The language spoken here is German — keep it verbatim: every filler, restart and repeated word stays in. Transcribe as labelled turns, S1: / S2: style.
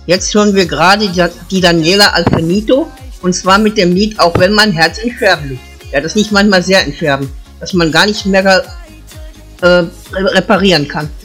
S1: Jetzt hören wir gerade die, die Daniela Alfinito, und zwar mit dem Lied Auch wenn mein Herz in Scherben liegt. Ja, das liegt manchmal sehr in Scherben, dass man gar nicht mehr äh, reparieren kann.